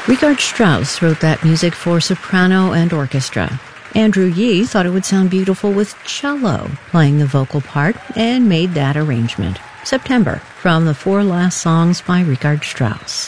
Richard Strauss wrote that music for soprano and orchestra. Andrew Yee thought it would sound beautiful with cello playing the vocal part and made that arrangement. September, from the 4 last songs by Richard Strauss.